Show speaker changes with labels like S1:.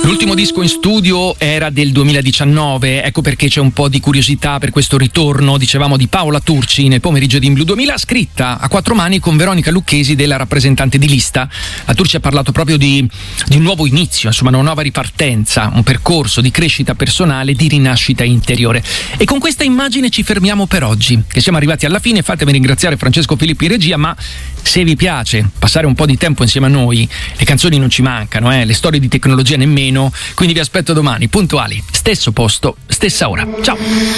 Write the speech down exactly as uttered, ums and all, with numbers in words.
S1: L'ultimo disco in studio era del duemiladiciannove, ecco perché c'è un po' di curiosità per questo ritorno, dicevamo, di Paola Turci nel pomeriggio di In Blu duemila, scritta a quattro mani con Veronica Lucchesi, della rappresentante di lista. La Turci ha parlato proprio di, di un nuovo inizio, insomma una nuova ripartenza, un percorso di crescita personale, di rinascita interiore. E con questa immagine ci fermiamo per oggi, che siamo arrivati alla fine. Fatemi ringraziare Francesco Filippi in regia, ma se vi piace passare un po' di tempo insieme a noi, le canzoni non ci mancano, eh? Le storie di tecnologia nemmeno, quindi vi aspetto domani puntuali, stesso posto, stessa ora. Ciao!